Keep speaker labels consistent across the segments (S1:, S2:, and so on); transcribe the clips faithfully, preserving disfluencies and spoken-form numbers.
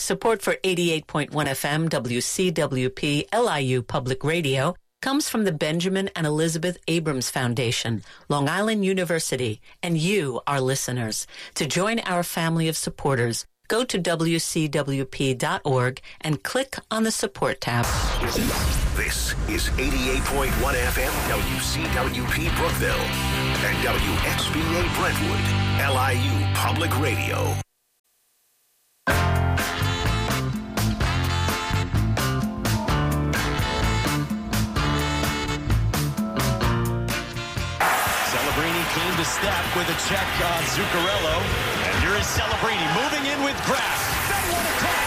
S1: Support for eighty-eight point one F M W C W P L I U Public Radio comes from the Benjamin and Elizabeth Abrams Foundation, Long Island University, and you, our listeners. To join our family of supporters, go to W C W P dot org and click on the support tab.
S2: This is eighty-eight point one F M W C W P Brookville and W X B A Brentwood, L I U Public Radio.
S3: Came to step with a check on Zuccarello. And here is Celebrini moving in with Grass. Then what a call.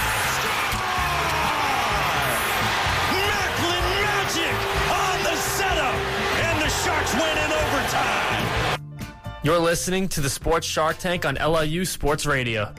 S3: Macklin Magic on the setup. And the Sharks win in overtime.
S4: You're listening to the Sports Shark Tank on L I U Sports Radio.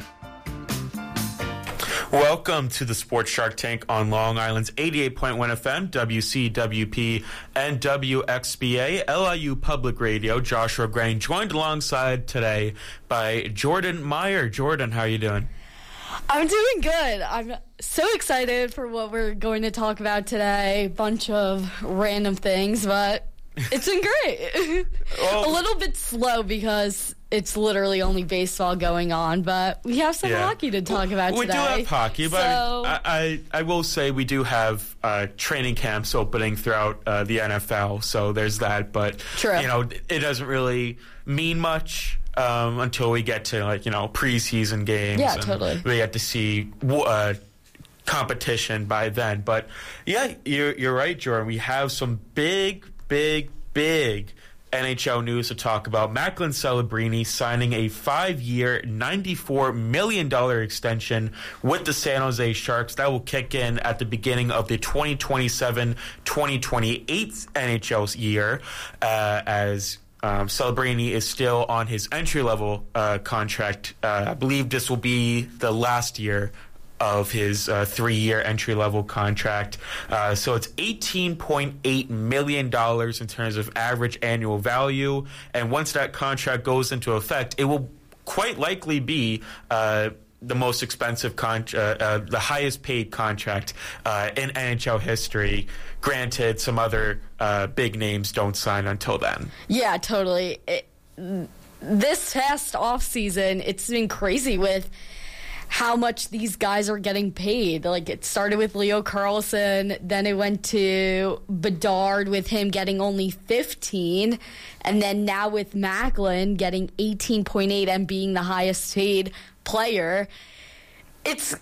S5: Welcome to the Sports Shark Tank on Long Island's eighty-eight point one F M, W C W P, and W X B A, L I U Public Radio. Joshua Grain joined alongside today by Jordan Meyer. Jordan, how are you doing?
S6: I'm doing good. I'm so excited for what we're going to talk about today. Bunch of random things, but it's been great. Well, a little bit slow because it's literally only baseball going on, but we have some yeah. hockey to talk about
S5: we
S6: today.
S5: We do have hockey, but
S6: so,
S5: I, I, I will say we do have uh, training camps opening throughout uh, the N F L, so there's that. But,
S6: true.
S5: you know, it doesn't really mean much um, until we get to, like, you know, preseason games.
S6: Yeah,
S5: and
S6: totally.
S5: We get to see uh, competition by then. But, yeah, you're, you're right, Jordan. We have some big, big, big N H L news to talk about. Macklin Celebrini signing a five-year, ninety-four million dollars extension with the San Jose Sharks. That will kick in at the beginning of the twenty twenty-seven twenty twenty-eight N H L year, uh, as um, Celebrini is still on his entry-level uh, contract. Uh, I believe this will be the last year of his uh, three-year entry-level contract. Uh, so it's eighteen point eight million dollars in terms of average annual value. And once that contract goes into effect, it will quite likely be uh, the most expensive, con- uh, uh, the highest-paid contract uh, in N H L history. Granted, some other uh, big names don't sign until then.
S6: Yeah, totally. It, this past offseason, it's been crazy with how much these guys are getting paid. Like, it started with Leo Carlsson, then it went to Bedard with him getting only fifteen, and then now with Macklin getting eighteen point eight and being the highest paid player. It's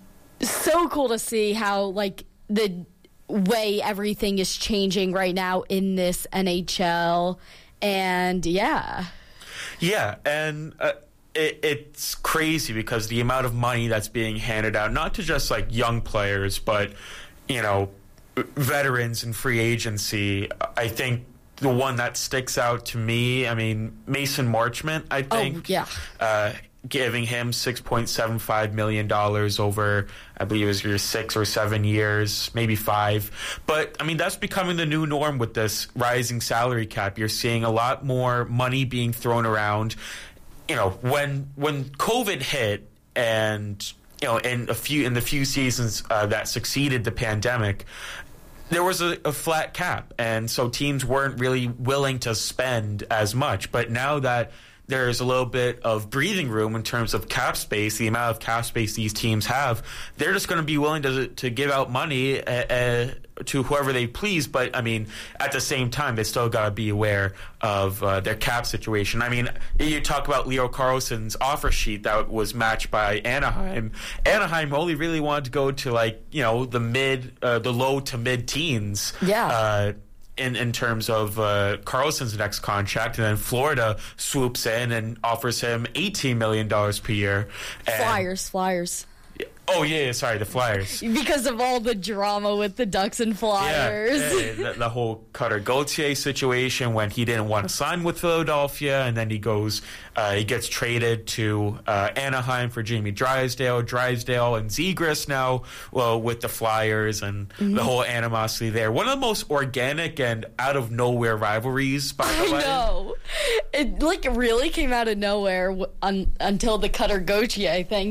S6: so cool to see how, like, the way everything is changing right now in this N H L. And, yeah.
S5: Yeah, and Uh It, it's crazy because the amount of money that's being handed out, not to just like young players, but, you know, veterans and free agency. I think the one that sticks out to me, I mean, Mason Marchment, I think.
S6: Oh, yeah.
S5: Uh, giving him six point seven five million dollars over, I believe it was your six or seven years, maybe five. But, I mean, that's becoming the new norm with this rising salary cap. You're seeing a lot more money being thrown around. You know, when when COVID hit, and you know, in a few in the few seasons uh, that succeeded the pandemic, there was a, a flat cap, and so teams weren't really willing to spend as much. But now that there's a little bit of breathing room in terms of cap space, the amount of cap space these teams have, they're just going to be willing to to give out money uh, uh, to whoever they please. But, I mean, at the same time, they still got to be aware of uh, their cap situation. I mean, you talk about Leo Carlsson's offer sheet that was matched by Anaheim. Anaheim only really wanted to go to, like, you know, the mid, uh, the low to mid-teens.
S6: Yeah.
S5: Uh, In, in terms of uh, Carlson's next contract, and then Florida swoops in and offers him eighteen million dollars per year. And,
S6: Flyers, Flyers.
S5: Oh, yeah, yeah, sorry, the Flyers.
S6: Because of all the drama with the Ducks and Flyers.
S5: Yeah, yeah, the, the whole Cutter Gauthier situation when he didn't want to sign with Philadelphia, and then he goes, uh, he gets traded to uh, Anaheim for Jamie Drysdale. Drysdale and Zegras now, well, with the Flyers, and mm-hmm. the whole animosity there. One of the most organic and out-of-nowhere rivalries, by the way.
S6: I know. It, like, really came out of nowhere un- until the Cutter Gauthier thing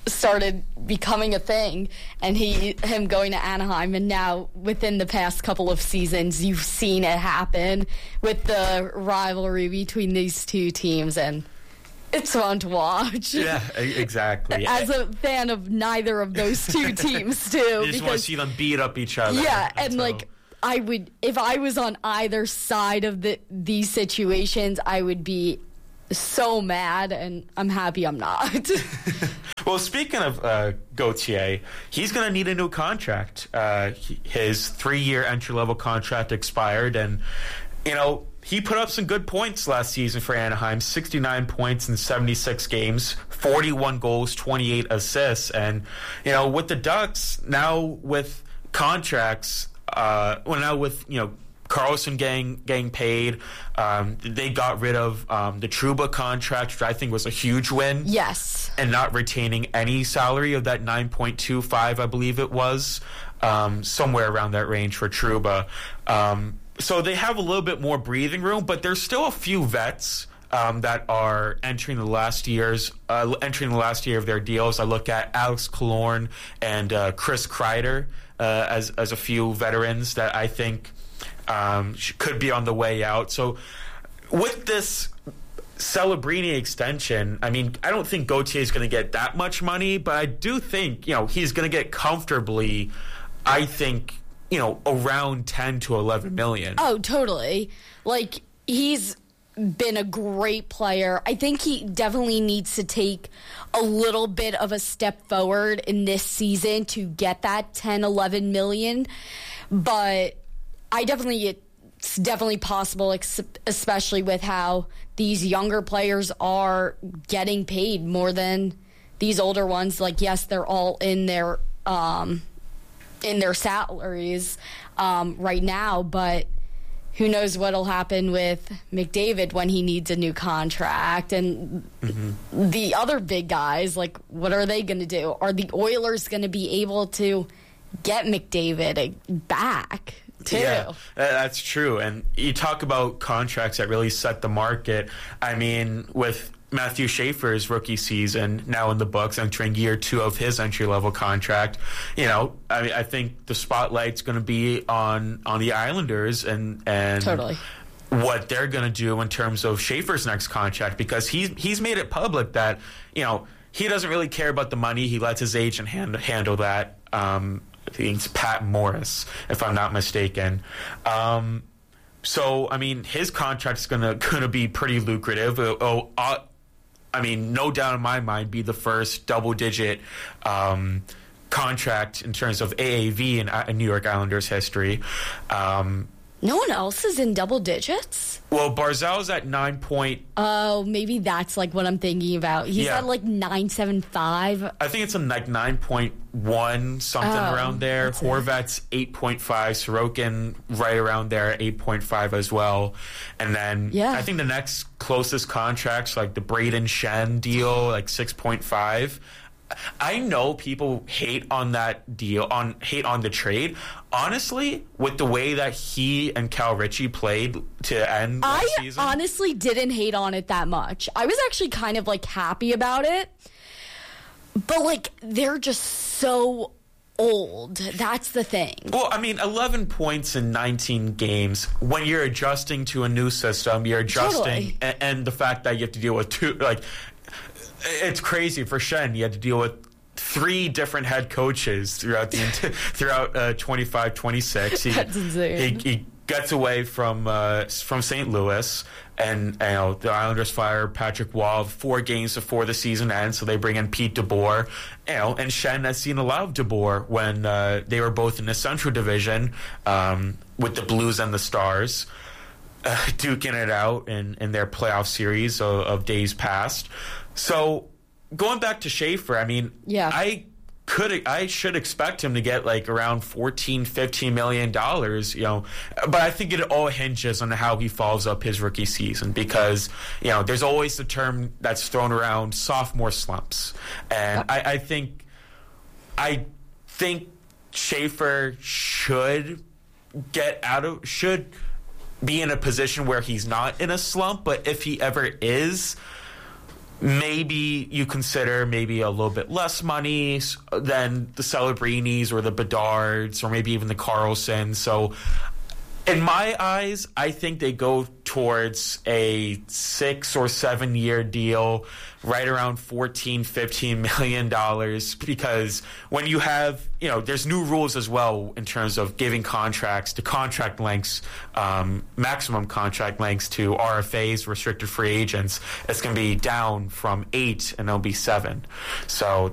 S6: started becoming a thing, and he him going to Anaheim, and now within the past couple of seasons you've seen it happen with the rivalry between these two teams, and it's fun to watch.
S5: Yeah, exactly.
S6: As a fan of neither of those two teams too.
S5: You just want to see them beat up each other.
S6: Yeah, and
S5: until...
S6: like I would, if I was on either side of the these situations, I would be so mad, and I'm happy I'm not.
S5: Well, speaking of uh, Gauthier, he's going to need a new contract. Uh, he, his three-year entry-level contract expired, and, you know, he put up some good points last season for Anaheim, sixty-nine points in seventy-six games, forty-one goals, twenty-eight assists. And, you know, with the Ducks, now with contracts, uh, well, now with, you know, Karlsson getting, getting paid, um, they got rid of um, the Trouba contract, which I think was a huge win.
S6: Yes.
S5: And not retaining any salary of that nine point two five, I believe it was, um, somewhere around that range for Trouba. Um, so they have a little bit more breathing room, but there's still a few vets um, that are entering the last years, uh, entering the last year of their deals. I look at Alex Killorn and uh, Chris Kreider uh, as as a few veterans that I think um, could be on the way out. So with this Celebrini extension, I mean, I don't think Gauthier is going to get that much money, but I do think, you know, he's going to get comfortably, I think, you know, around ten to eleven million.
S6: Oh, totally. Like, he's been a great player. I think he definitely needs to take a little bit of a step forward in this season to get that ten, eleven million. But I definitely, it's definitely possible, especially with how these younger players are getting paid more than these older ones. Like, yes, they're all in their, um, in their salaries um, right now, but who knows what'll happen with McDavid when he needs a new contract, and mm-hmm. the other big guys, like, what are they going to do? Are the Oilers going to be able to get McDavid back too?
S5: Yeah, that's true. And you talk about contracts that really set the market. I mean, with Matthew Schaefer's rookie season now in the books, entering year two of his entry-level contract, you know, I mean, I think the spotlight's going to be on on the Islanders and and
S6: totally
S5: what they're going to do in terms of Schaefer's next contract, because he's he's made it public that, you know, he doesn't really care about the money. He lets his agent hand, handle that. Um, I think it's Pat Morris, if I'm not mistaken. Um, so, I mean, his contract's going to going to be pretty lucrative. Oh, uh, I mean, no doubt in my mind, be the first double-digit um, contract in terms of A A V in, in New York Islanders history. Um,
S6: no one else is in double digits?
S5: Well, Barzal's at nine point...
S6: Oh, maybe that's like what I'm thinking about. He's
S5: yeah.
S6: at like nine seventy-five.
S5: I think it's in like nine point one, something
S6: oh,
S5: around there. Horvat's eight point five. Sorokin right around there, eight point five as well. And then
S6: yeah.
S5: I think the next closest contracts, like the Braden Shen deal, like six point five. I know people hate on that deal, on hate on the trade. Honestly, with the way that he and Cal Ritchie played to end last
S6: I
S5: season,
S6: I honestly didn't hate on it that much. I was actually kind of like happy about it. But like, they're just so old. That's the thing.
S5: Well, I mean, eleven points in nineteen games. When you're adjusting to a new system, you're adjusting,
S6: totally.
S5: and, and the fact that you have to deal with two, like, it's crazy for Shen. You had to deal with three different head coaches throughout the throughout uh, twenty-five twenty-six. He,
S6: That's insane.
S5: He, he gets away from uh, from Saint Louis, and you know the Islanders fire Patrick Waugh four games before the season ends, so they bring in Pete DeBoer. You know, and Shen has seen a lot of DeBoer when uh, they were both in the Central Division um, with the Blues and the Stars. Uh, duking it out in, in their playoff series of, of days past. So going back to Schaefer, I mean,
S6: yeah.
S5: I could, I should expect him to get like around fourteen, fifteen million dollars, you know, but I think it all hinges on how he follows up his rookie season, because, you know, there's always the term that's thrown around, sophomore slumps. And I, I think, I think Schaefer should get out of, should be in a position where he's not in a slump, but if he ever is, maybe you consider maybe a little bit less money than the Celebrinis or the Bedards or maybe even the Carlsons. So in my eyes, I think they go towards a six or seven year deal, right around fourteen, fifteen million dollars, because when you have, you know, there's new rules as well in terms of giving contracts to contract lengths, um, maximum contract lengths to R F As, restricted free agents. It's going to be down from eight and it'll be seven. So